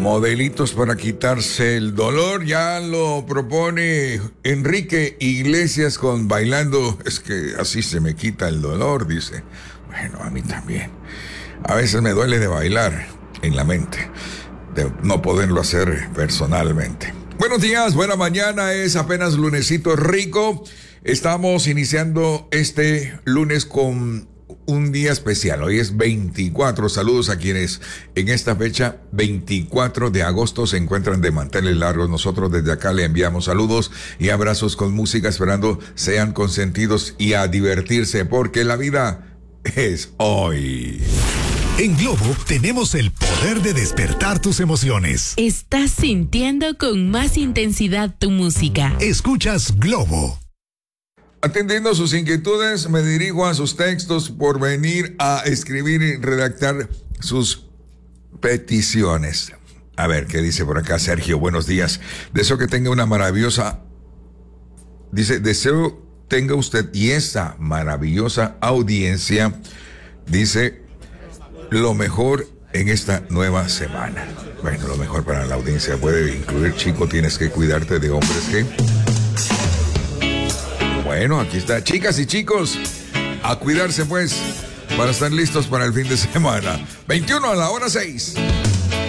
Modelitos para quitarse el dolor, ya lo propone Enrique Iglesias con Bailando. Es que así se me quita el dolor, dice. Bueno, a mí también. A veces me duele de bailar en la mente, de no poderlo hacer personalmente. Buenos días, buena mañana, es apenas lunesito rico. Estamos iniciando este lunes con un día especial. Hoy es 24. Saludos a quienes en esta fecha 24 de agosto se encuentran de manteles largos. Nosotros desde acá le enviamos saludos y abrazos con música, esperando sean consentidos y a divertirse, porque la vida es hoy. En Globo tenemos el poder de despertar tus emociones. Estás sintiendo con más intensidad tu música. Escuchas Globo. Atendiendo sus inquietudes, me dirijo a sus textos por venir a escribir y redactar sus peticiones. A ver, ¿qué dice por acá Sergio? Buenos días. Deseo que tenga una maravillosa... Dice, deseo tenga usted y esa maravillosa audiencia, dice, lo mejor en esta nueva semana. Bueno, lo mejor para la audiencia puede incluir, chico, tienes que cuidarte de hombres que... Bueno, aquí está. Chicas y chicos, a cuidarse pues, para estar listos para el fin de semana. 21 a la hora 6.